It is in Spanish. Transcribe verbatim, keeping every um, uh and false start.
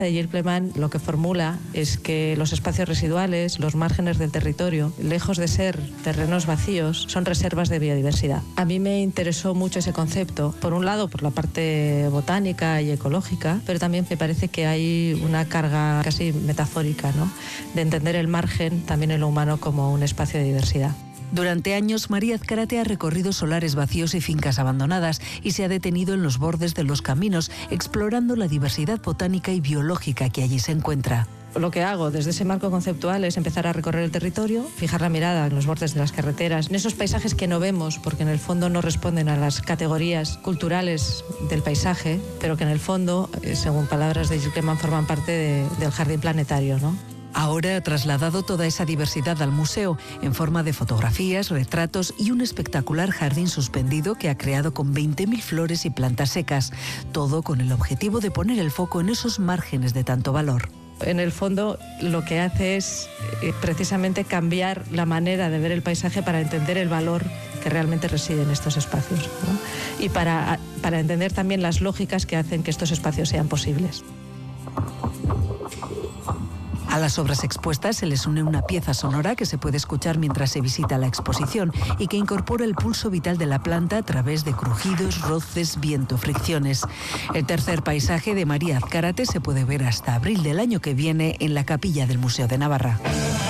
Gilles Clement lo que formula es que los espacios residuales, los márgenes del territorio, lejos de ser terrenos vacíos, son reservas de biodiversidad. A mí me interesó mucho ese concepto, por un lado por la parte botánica y ecológica, pero también me parece que hay una carga casi metafórica, ¿no?, de entender el margen también en lo humano como un espacio de diversidad. Durante años, María Azcárate ha recorrido solares vacíos y fincas abandonadas y se ha detenido en los bordes de los caminos, explorando la diversidad botánica y biológica que allí se encuentra. Lo que hago desde ese marco conceptual es empezar a recorrer el territorio, fijar la mirada en los bordes de las carreteras, en esos paisajes que no vemos porque en el fondo no responden a las categorías culturales del paisaje, pero que en el fondo, según palabras de Gilles Clement, forman parte de, del jardín planetario, ¿no? Ahora ha trasladado toda esa diversidad al museo, en forma de fotografías, retratos y un espectacular jardín suspendido que ha creado con veinte mil flores y plantas secas, todo con el objetivo de poner el foco en esos márgenes de tanto valor. En el fondo lo que hace es eh, precisamente cambiar la manera de ver el paisaje para entender el valor que realmente reside en estos espacios, ¿no? Y para, para entender también las lógicas que hacen que estos espacios sean posibles. A las obras expuestas se les une una pieza sonora que se puede escuchar mientras se visita la exposición y que incorpora el pulso vital de la planta a través de crujidos, roces, viento, fricciones. El tercer paisaje de María Azcárate se puede ver hasta abril del año que viene en la capilla del Museo de Navarra.